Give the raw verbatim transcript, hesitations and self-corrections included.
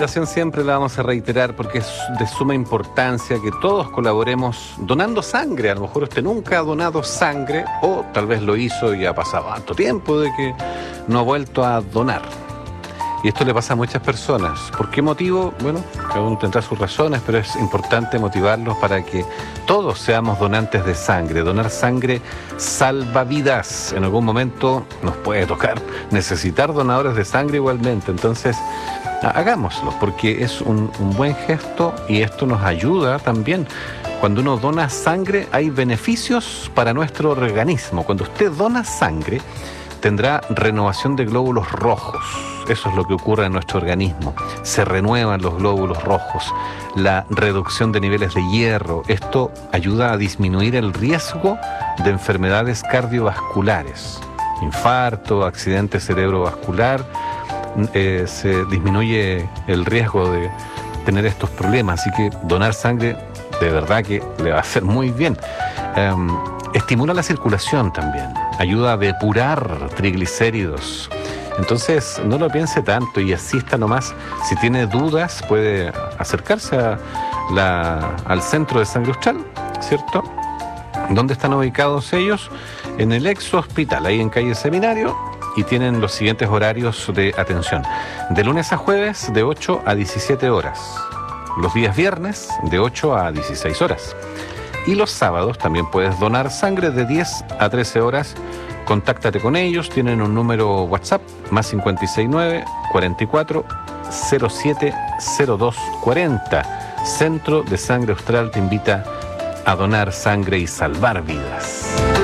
invitación siempre la vamos a reiterar porque es de suma importancia que todos colaboremos donando sangre. A lo mejor usted nunca ha donado sangre o tal vez lo hizo y ha pasado tanto tiempo de que no ha vuelto a donar. Y esto le pasa a muchas personas. ¿Por qué motivo? Bueno, cada uno tendrá sus razones, pero es importante motivarlos para que todos seamos donantes de sangre. Donar sangre salva vidas. En algún momento nos puede tocar necesitar donadores de sangre igualmente. Entonces, hagámoslo, porque es un, un buen gesto y esto nos ayuda también. Cuando uno dona sangre, hay beneficios para nuestro organismo. Cuando usted dona sangre, tendrá renovación de glóbulos rojos. Eso es lo que ocurre en nuestro organismo. Se renuevan los glóbulos rojos, la reducción de niveles de hierro. Esto ayuda a disminuir el riesgo de enfermedades cardiovasculares, infarto, accidente cerebrovascular. Eh, se disminuye el riesgo de tener estos problemas. Así que donar sangre de verdad que le va a hacer muy bien. Eh, estimula la circulación también. Ayuda a depurar triglicéridos. Entonces, no lo piense tanto y asista nomás. Si tiene dudas, puede acercarse a la, al centro de sangre austral, ¿cierto? ¿Dónde están ubicados ellos? En el ex hospital, ahí en calle Seminario, y tienen los siguientes horarios de atención. De lunes a jueves, de ocho a diecisiete horas. Los días viernes, de ocho a dieciséis horas. Y los sábados también puedes donar sangre de diez a trece horas. Contáctate con ellos, tienen un número WhatsApp, más cincuenta y seis nueve, cuarenta y cuatro, cero siete, cero dos, cuarenta. Centro de Sangre Austral te invita a donar sangre y salvar vidas.